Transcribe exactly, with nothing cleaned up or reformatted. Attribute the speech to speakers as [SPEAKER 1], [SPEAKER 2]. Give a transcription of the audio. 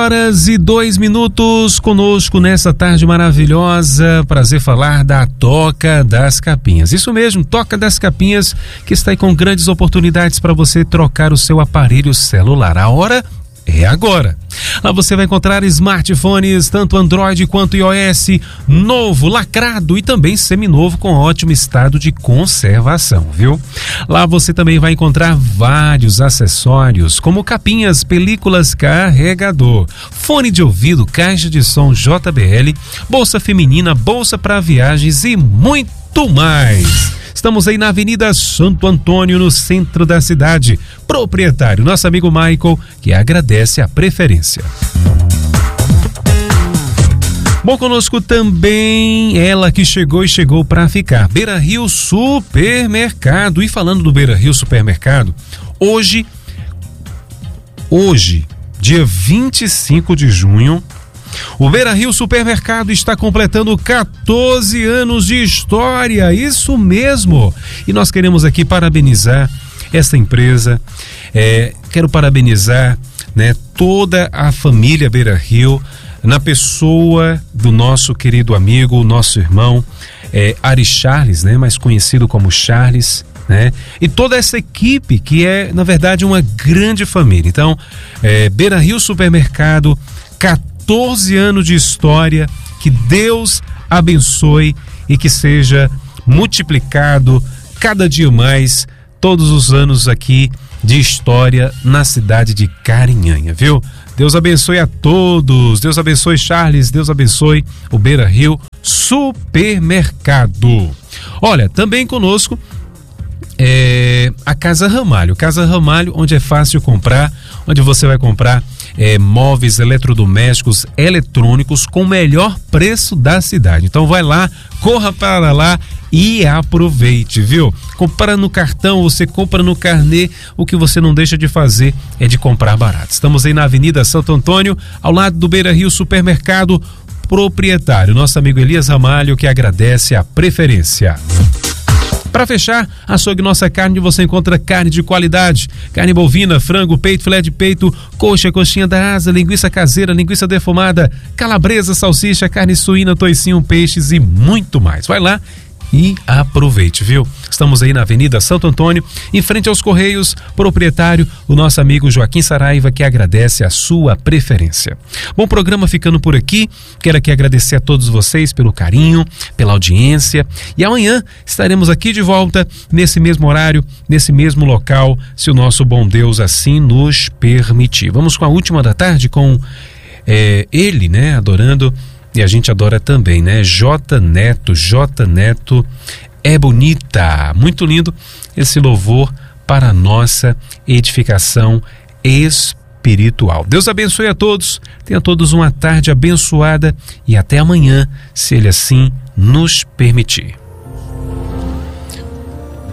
[SPEAKER 1] horas e dois minutos conosco nessa tarde maravilhosa. Prazer falar da Toca das Capinhas. Isso mesmo, Toca das Capinhas, que está aí com grandes oportunidades para você trocar o seu aparelho celular. A hora é agora. Lá você vai encontrar smartphones, tanto Android quanto iOS, novo, lacrado e também seminovo com ótimo estado de conservação, viu? Lá você também vai encontrar vários acessórios, como capinhas, películas, carregador, fone de ouvido, caixa de som J B L, bolsa feminina, bolsa para viagens e muito mais. Estamos aí na Avenida Santo Antônio, no centro da cidade. Proprietário, nosso amigo Michael, que agradece a preferência. Bom, conosco também ela que chegou e chegou para ficar. Beira Rio Supermercado. E falando do Beira Rio Supermercado, hoje, hoje, dia vinte e cinco de junho, o Beira Rio Supermercado está completando quatorze anos de história, isso mesmo. E nós queremos aqui parabenizar essa empresa, é, quero parabenizar, né, toda a família Beira Rio, na pessoa do nosso querido amigo, nosso irmão, é, Ari Charles, né, mais conhecido como Charles, né, e toda essa equipe que é, na verdade, uma grande família. Então, é, Beira Rio Supermercado, quatorze anos de história, que Deus abençoe e que seja multiplicado cada dia mais todos os anos aqui de história na cidade de Carinhanha, viu? Deus abençoe a todos, Deus abençoe Charles, Deus abençoe o Beira Rio Supermercado. Olha, também conosco é a Casa Ramalho, Casa Ramalho, onde é fácil comprar, onde você vai comprar É, móveis eletrodomésticos eletrônicos com o melhor preço da cidade. Então vai lá, corra para lá e aproveite, viu? Compra no cartão, você compra no carnê, o que você não deixa de fazer é de comprar barato. Estamos aí na Avenida Santo Antônio, ao lado do Beira Rio Supermercado. Proprietário, nosso amigo Elias Ramalho, que agradece a preferência. Para fechar, açougue Nossa Carne, você encontra carne de qualidade, carne bovina, frango, peito, filé de peito, coxa, coxinha da asa, linguiça caseira, linguiça defumada, calabresa, salsicha, carne suína, toicinho, peixes e muito mais. Vai lá e aproveite, viu? Estamos aí na Avenida Santo Antônio, em frente aos Correios. Proprietário, o nosso amigo Joaquim Saraiva, que agradece a sua preferência. Bom, programa ficando por aqui. Quero aqui agradecer a todos vocês pelo carinho, pela audiência. E amanhã estaremos aqui de volta, nesse mesmo horário, nesse mesmo local, se o nosso bom Deus assim nos permitir. Vamos com a última da tarde com é, ele, né, adorando. E a gente adora também, né? J Neto, J Neto é bonita. Muito lindo esse louvor para a nossa edificação espiritual. Deus abençoe a todos. Tenha todos uma tarde abençoada e até amanhã, se Ele assim nos permitir.